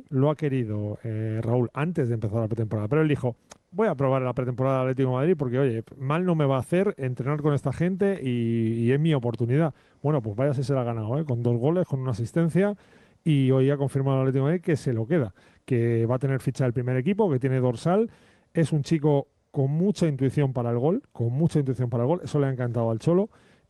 lo ha querido Raúl antes de empezar la pretemporada, pero él dijo, voy a probar la pretemporada del Atlético de Madrid porque, oye, mal no me va a hacer entrenar con esta gente y es mi oportunidad. Bueno, pues vaya si se la ha ganado, con 2 goles, con una asistencia, y hoy ha confirmado el Atlético de Madrid que se lo queda, que va a tener ficha del primer equipo, que tiene dorsal, es un chico con mucha intuición para el gol, con mucha intuición para el gol, eso le ha encantado al Cholo.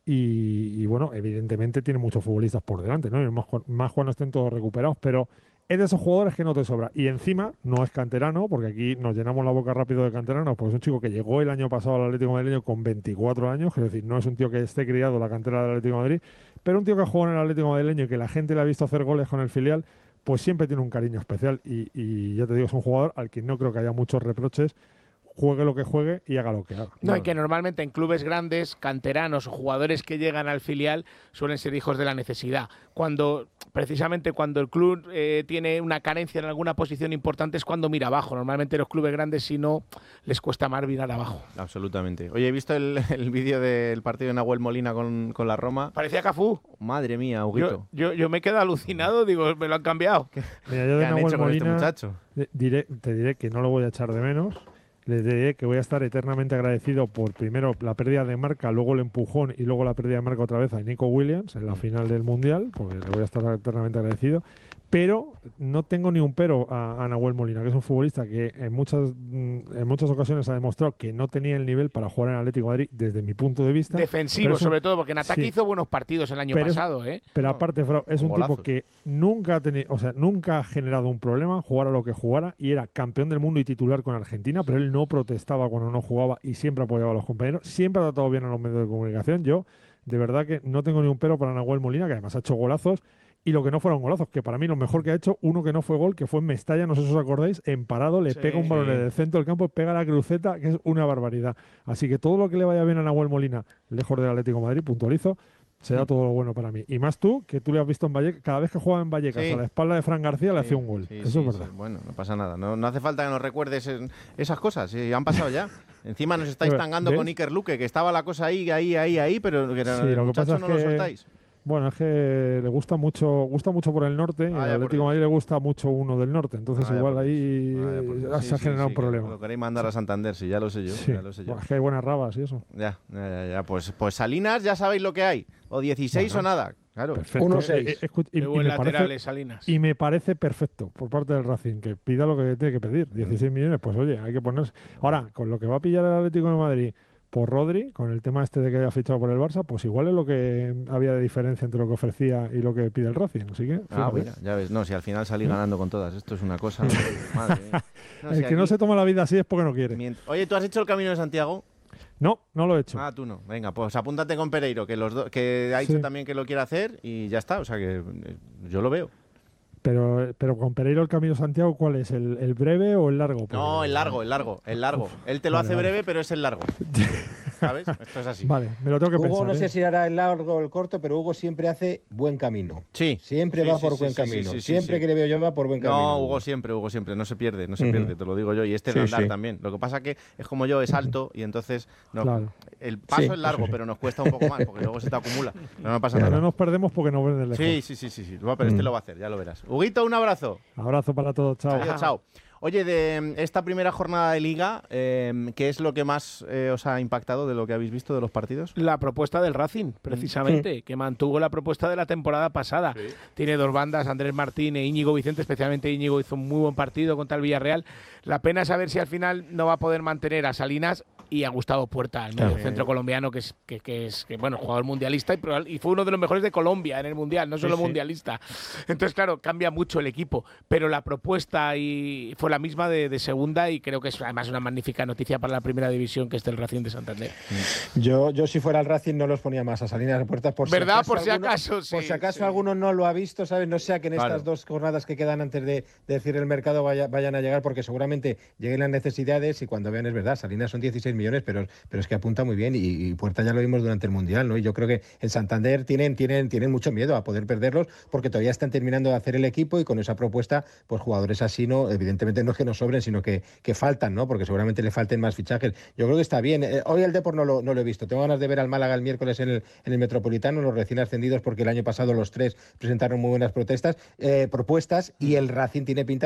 Y bueno, evidentemente tiene muchos futbolistas por delante, ¿no? Y más cuando estén todos recuperados, pero es de esos jugadores que no te sobra. Y encima no es canterano, porque aquí nos llenamos la boca rápido de canteranos, pues es un chico que llegó el año pasado al Atlético Madrileño con 24 años, es decir, no es un tío que esté criado en la cantera del Atlético de Madrid, pero un tío que ha jugado en el Atlético Madrileño y que la gente le ha visto hacer goles con el filial, pues siempre tiene un cariño especial. Y ya te digo, es un jugador al que no creo que haya muchos reproches, juegue lo que juegue y haga lo que haga. No, y que normalmente en clubes grandes, canteranos o jugadores que llegan al filial suelen ser hijos de la necesidad. Precisamente cuando el club tiene una carencia en alguna posición importante es cuando mira abajo. Normalmente los clubes grandes, si no, les cuesta más mirar abajo. Absolutamente. Oye, he visto el vídeo del partido de Nahuel Molina con la Roma. Parecía Cafú. Madre mía, Huguito. Yo me quedo alucinado, digo, me lo han cambiado. Mira, yo de ¿Qué han Nahuel hecho con este Molina muchacho? te diré que no lo voy a echar de menos. Les diré que voy a estar eternamente agradecido por primero la pérdida de marca, luego el empujón y luego la pérdida de marca otra vez a Nico Williams en la final del Mundial, porque le voy a estar eternamente agradecido. Pero no tengo ni un pero a Nahuel Molina, que es un futbolista que en muchas ocasiones ha demostrado que no tenía el nivel para jugar en Atlético de Madrid desde mi punto de vista. Defensivo, sobre todo, porque en ataque sí, hizo buenos partidos el año pasado. Pero aparte, Frau, es un golazos. tipo que nunca ha generado un problema, jugara lo que jugara, y era campeón del mundo y titular con Argentina, pero él no protestaba cuando no jugaba y siempre apoyaba a los compañeros, siempre ha tratado bien a los medios de comunicación. Yo, de verdad que no tengo ni un pero para Nahuel Molina, que además ha hecho golazos. Y lo que no fueron golazos, que para mí lo mejor que ha hecho, uno que no fue gol, que fue en Mestalla, no sé si os acordáis, en parado, le pega un balón en el centro del campo, pega la cruceta, que es una barbaridad. Así que todo lo que le vaya bien a Nahuel Molina, lejos del Atlético de Madrid, puntualizo, será todo lo bueno para mí. Y más tú, que tú le has visto en Vallecas, cada vez que juega en Vallecas a la espalda de Fran García le hacía un gol. Eso es verdad. Bueno, no pasa nada. No hace falta que nos recuerdes esas cosas. Han pasado ya. Encima nos estáis tangando con Iker Luque, que estaba la cosa ahí, pero que el muchacho no lo soltáis. Bueno, es que le gusta mucho por el norte, y al Atlético de Madrid le gusta mucho uno del norte, entonces igual ahí se ha generado un problema. Lo queréis mandar a Santander, sí, ya lo sé yo. Sí. Ya lo sé yo. Bueno, es que hay buenas rabas y eso. Ya. Pues Salinas ya sabéis lo que hay. O 16 o nada. Claro. Perfecto. 1-6. Salinas. Y me parece perfecto por parte del Racing, que pida lo que tiene que pedir. 16 millones, pues oye, hay que ponerse. Ahora, con lo que va a pillar el Atlético de Madrid por Rodri, con el tema este de que haya fichado por el Barça, pues igual es lo que había de diferencia entre lo que ofrecía y lo que pide el Racing. Así que, mira, ya ves. No, si al final salí ganando con todas. Esto es una cosa. Madre mía. El que no se toma la vida así es porque no quiere. Oye, ¿tú has hecho el Camino de Santiago? No lo he hecho. Tú no. Venga, pues apúntate con Pereiro, que ha dicho también que lo quiere hacer y ya está. O sea que yo lo veo. Pero con Pereiro el Camino de Santiago, ¿cuál es? ¿El breve o el largo? No, el largo. Él te lo hace breve, pero es el largo. ¿Sabes? Esto es así. Vale, me lo tengo que pensar. Hugo no sé si hará el largo o el corto, pero Hugo siempre hace buen camino. Sí. Siempre va por buen camino. Siempre que le veo yo va por buen camino. No, Hugo siempre. No se pierde, te lo digo yo. Y de andar también. Lo que pasa que es como yo, es alto y entonces el paso es largo, pero nos cuesta un poco más porque luego se te acumula. Pero no pasa nada. No nos perdemos porque nos ven de lejos. Sí. Pero este lo va a hacer, ya lo verás. Huguito, un abrazo. Abrazo para todos, chao. Adiós, chao. Oye, de esta primera jornada de Liga, ¿qué es lo que más os ha impactado de lo que habéis visto de los partidos? La propuesta del Racing, precisamente, que mantuvo la propuesta de la temporada pasada. Sí. Tiene dos bandas, Andrés Martín e Íñigo Vicente, especialmente Íñigo hizo un muy buen partido contra el Villarreal. La pena es saber si al final no va a poder mantener a Salinas y a Gustavo Puerta, el medio centro colombiano, que es jugador mundialista y fue uno de los mejores de Colombia en el Mundial, no solo mundialista. Entonces, claro, cambia mucho el equipo, pero la propuesta fue la misma de segunda y creo que es además una magnífica noticia para la primera división, que es del Racing de Santander. Yo si fuera el Racing no los ponía más a Salinas de Puerta por ¿verdad? Si acaso alguno no lo ha visto, ¿sabes? No sea que en estas dos jornadas que quedan antes de decir el mercado vayan a llegar, porque seguramente lleguen las necesidades y cuando vean es verdad, Salinas son 16 millones, pero es que apunta muy bien y Puerta ya lo vimos durante el Mundial, ¿no? Y yo creo que en Santander tienen mucho miedo a poder perderlos porque todavía están terminando de hacer el equipo y con esa propuesta, pues jugadores así, no, evidentemente no es que no sobren, sino que faltan, ¿no? Porque seguramente le falten más fichajes. Yo creo que está bien. Hoy el Depor no lo he visto. Tengo ganas de ver al Málaga el miércoles en el Metropolitano, los recién ascendidos, porque el año pasado los tres presentaron muy buenas propuestas y el Racing tiene pinta